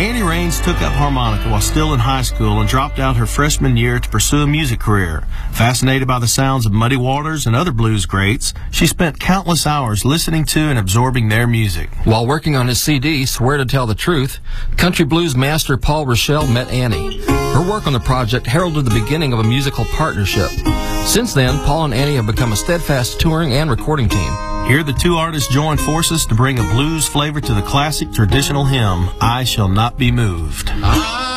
Annie Raines took up harmonica while still in high school and dropped out her freshman year to pursue a music career. Fascinated by the sounds of Muddy Waters and other blues greats, she spent countless hours listening to and absorbing their music. While working on his CD, Swear to Tell the Truth, country blues master Paul Rochelle met Annie. Her work on the project heralded the beginning of a musical partnership. Since then, Paul and Annie have become a steadfast touring and recording team. Here the two artists join forces to bring a blues flavor to the classic traditional hymn, I Shall Not Be Moved.